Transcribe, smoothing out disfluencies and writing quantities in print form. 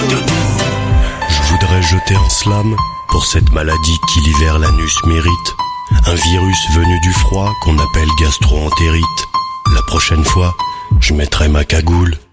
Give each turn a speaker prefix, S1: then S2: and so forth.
S1: Je voudrais jeter un slam pour cette maladie qui l'hiver l'anus mérite. Un virus venu du froid qu'on appelle gastro-entérite. La prochaine fois, je mettrai ma cagoule